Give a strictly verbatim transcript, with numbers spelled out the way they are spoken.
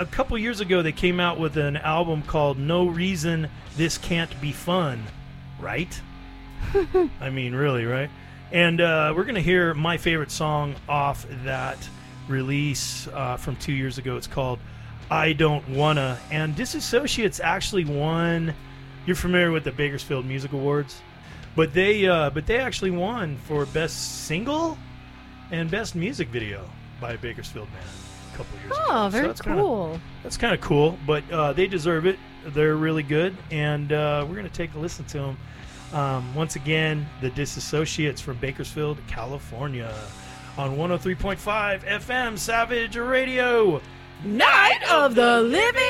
a couple years ago, they came out with an album called No Reason This Can't Be Fun, right? I mean, really, right? And uh, we're going to hear my favorite song off that release uh, from two years ago. It's called I Don't Wanna. And Disassociates actually won. You're familiar with the Bakersfield Music Awards? But they, uh, but they actually won for Best Single and Best Music Video by a Bakersfield band a couple years ago. Oh, very so that's cool. Kinda, that's kind of cool, but uh, they deserve it. They're really good, and uh, we're going to take a listen to them. Um, once again, the Disassociates from Bakersfield, California, on one oh three point five F M Savage Radio. Night of the Living